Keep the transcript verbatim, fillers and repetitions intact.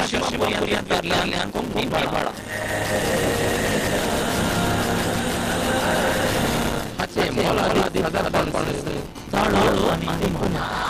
masyarakat kalian kung di bala. Aceh bola di hadapan polisi. Lalu mati puna.